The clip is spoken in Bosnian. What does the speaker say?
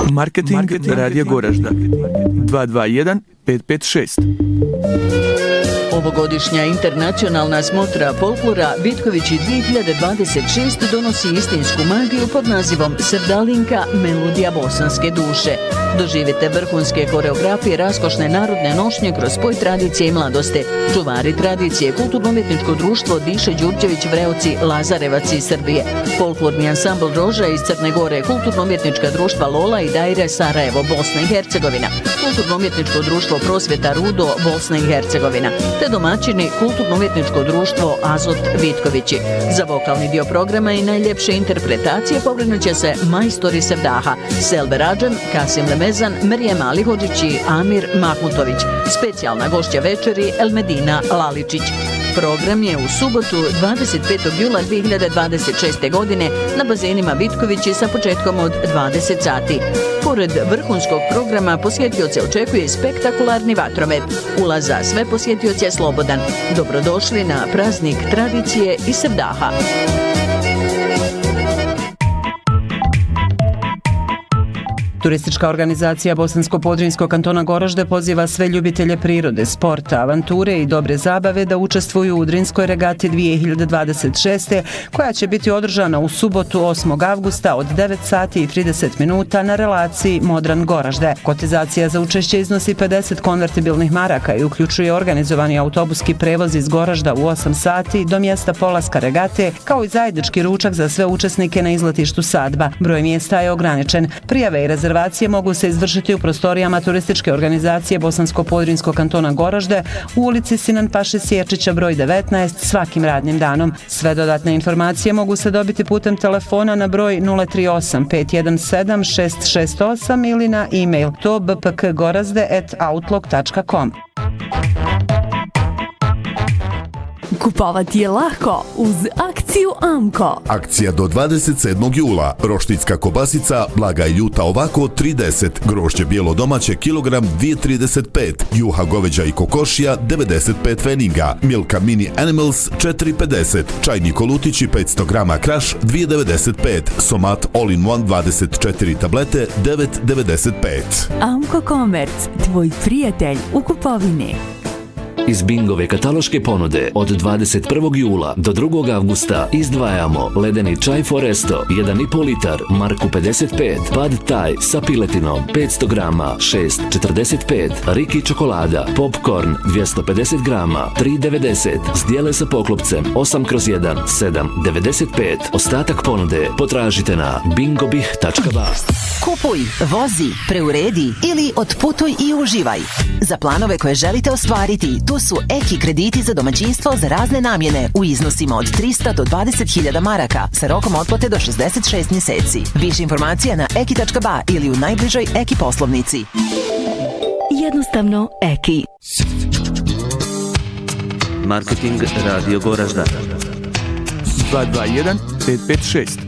Marketing Radija Goražda 221 556. Ovogodišnja internacionalna smotra folklora Vitkovići 2026 donosi istinsku magiju pod nazivom Sevdalinka – melodija bosanske duše. Doživite vrhunske koreografije, raskošne narodne nošnje kroz spoj tradicije i mladosti. Čuvari tradicije, kulturno-umjetničko društvo Diše Đurđević Vreoci Lazarevac iz Srbije. Folklorni ansambl Roža iz Crne Gore, kulturno-umjetnička društva Lola i Dajre Sarajevo, Bosna i Hercegovina. Kulturno-umjetničko društvo Prosvjeta Rudo, Bosna i Hercegovina. Te domaćini kulturno-umjetničko društvo Azot Vitkovići. Za vokalni dio programa i najljepše interpretacije pobrinut će se majstori Sevdaha, Selbe Rađan, Kasim Lemezan, Merijem Alihođić i Amir Mahmutović. Specijalna gošća večeri Elmedina Laličić. Program je u subotu 25. jula 2026. godine na bazenima Vitkovići sa početkom od 20 sati. Pored vrhunskog programa posjetioce očekuje i spektakularni vatromet. Ulaz za sve posjetioce je slobodan. Dobrodošli na praznik tradicije i Sevdaha. Turistička organizacija Bosansko-Podrinjskog kantona Goražde poziva sve ljubitelje prirode, sporta, avanture i dobre zabave da učestvuju u Udrinskoj regati 2026. koja će biti održana u subotu 8. avgusta od 9 sati i 30 minuta na relaciji Modran-Goražde. Kotizacija za učešće iznosi 50 konvertibilnih maraka i uključuje organizovani autobuski prevoz iz Goražda u 8 sati do mjesta polaska regate, kao i zajednički ručak za sve učesnike na izletištu Sadba. Broj mjesta je ograničen. Prijave i rezervacije mogu se izvršiti u prostorijama turističke organizacije Bosansko-Podrinjskog kantona Goražde u ulici Sinan Paše Sječića broj 19 svakim radnim danom. Sve dodatne informacije mogu se dobiti putem telefona na broj 038 517 668 ili na e-mail tobpkgorazde@outlook.com. Kupovati je lako uz akciju Amko. Akcija do 27. jula. Roštiljska kobasica, blaga i ljuta ovako 3,10. Grožđe bijelo domaće kilogram 2,35. Juha goveđa i kokošija 95 pfeninga. Milka mini animals 4,50. Čajni kolutići 500 grama kraš 2,95. Somat all in one 24 tablete 9,95. Amko Komerc, tvoj prijatelj u kupovini. Iz Bingove kataloške ponude od 21. jula do 2. avgusta izdvajamo ledeni čaj Foresto 1,5 litar marku 55, pad thai sa piletinom 500 grama 6,45, Riki čokolada popcorn 250 grama 3,90, zdjele sa poklopcem 8/1 7,95. Ostatak ponude potražite na bingobih.ba. Kupuj, vozi, preuredi ili otputuj i uživaj. Za planove koje želite ostvariti, tu su Eki krediti za domaćinstvo za razne namjene u iznosima od 300 do 20.000 maraka sa rokom otplate do 66 mjeseci. Više informacija na eki.ba ili u najbližoj Eki poslovnici. Jednostavno Eki. Marketing Radio Goražda 221 556.